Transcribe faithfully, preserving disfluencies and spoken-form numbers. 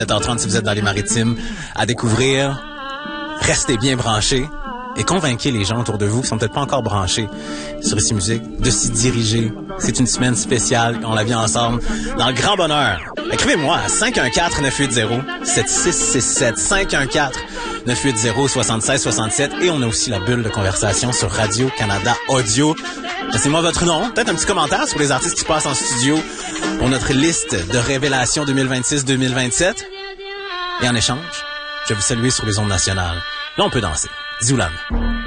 sept heures trente si vous êtes dans les Maritimes à découvrir. Restez bien branchés et convainquez les gens autour de vous qui sont peut-être pas encore branchés sur Ici Musique de s'y diriger. C'est une semaine spéciale et on la vit ensemble dans le grand bonheur. Écrivez-moi à cinq un quatre neuf huit zéro sept six six sept cinq un quatre neuf huit zéro sept six six sept et on a aussi la bulle de conversation sur Radio-Canada Audio. Laissez-moi votre nom, peut-être un petit commentaire sur les artistes qui passent en studio pour notre liste de révélations deux mille vingt-six deux mille vingt-sept. Et en échange, je vais vous saluer sur les ondes nationales. Là, on peut danser. Zoulam.